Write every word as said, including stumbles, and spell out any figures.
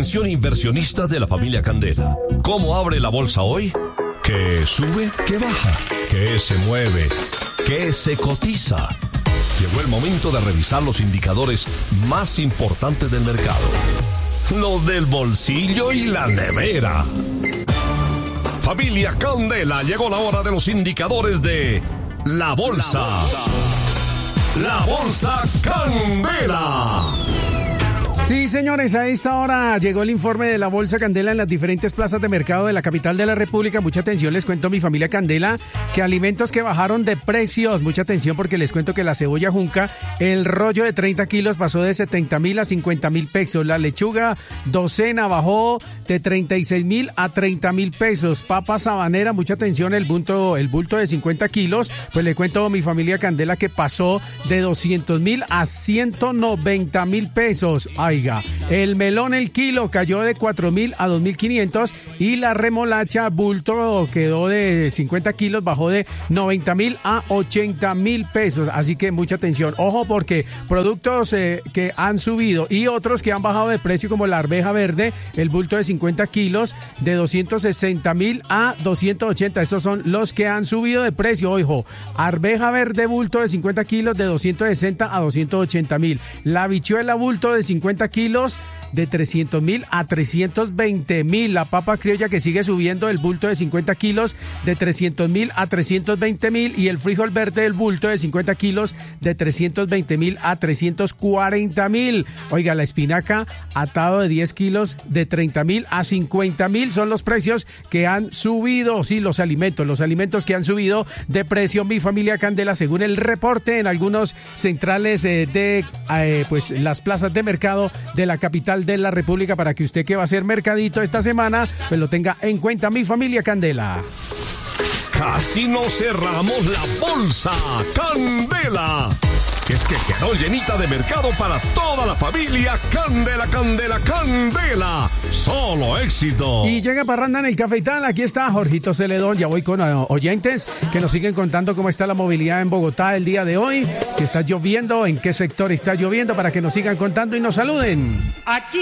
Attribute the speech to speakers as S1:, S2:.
S1: Recomendación inversionista de la familia Candela. ¿Cómo abre la bolsa hoy? ¿Qué sube? ¿Qué baja? ¿Qué se mueve? ¿Qué se cotiza? Llegó el momento de revisar los indicadores más importantes del mercado. Los del bolsillo y la nevera. Familia Candela, llegó la hora de los indicadores de la bolsa. La bolsa Candela.
S2: Sí, señores, a esta hora llegó el informe de la Bolsa Candela en las diferentes plazas de mercado de la capital de la República. Mucha atención, les cuento, mi familia Candela, que alimentos que bajaron de precios. Mucha atención porque les cuento que la cebolla junca, el rollo de treinta kilos pasó de setenta mil a cincuenta mil pesos. La lechuga docena bajó de treinta y seis mil a treinta mil pesos. Papa sabanera, mucha atención, el bulto, el bulto de cincuenta kilos. Pues le cuento a mi familia Candela que pasó de doscientos mil a ciento noventa mil pesos. Ay, el melón el kilo cayó de cuatro mil a dos mil quinientos y la remolacha bulto quedó de cincuenta kilos, bajó de noventa mil a ochenta mil pesos. Así que mucha atención. Ojo porque productos eh, que han subido y otros que han bajado de precio como la arveja verde, el bulto de cincuenta kilos de doscientos sesenta mil a doscientos ochenta. Estos son los que han subido de precio. Ojo, arveja verde bulto de cincuenta kilos de doscientos sesenta a doscientos ochenta mil. La habichuela bulto de cincuenta kilos de trescientos mil a trescientos veinte mil. La papa criolla que sigue subiendo, el bulto de cincuenta kilos de trescientos mil a trescientos veinte mil y el frijol verde el bulto de cincuenta kilos de trescientos veinte mil a trescientos cuarenta mil. Oiga, la espinaca atado de diez kilos de treinta mil a cincuenta mil son los precios que han subido. Sí, los alimentos, los alimentos que han subido de precio, mi familia Candela, según el reporte en algunos centrales eh, de eh, pues las plazas de mercado de la capital de la República, para que usted que va a hacer mercadito esta semana pues lo tenga en cuenta, mi familia Candela.
S1: Casi no cerramos la bolsa Candela. Es que quedó llenita de mercado para toda la familia Candela, Candela, Candela. Solo éxito.
S2: Y llega Parranda en el Cafetal. Aquí está Jorgito Celedón. Ya voy con uh, oyentes que nos siguen contando cómo está la movilidad en Bogotá el día de hoy. Si está lloviendo, en qué sector está lloviendo, para que nos sigan contando y nos saluden.
S3: Aquí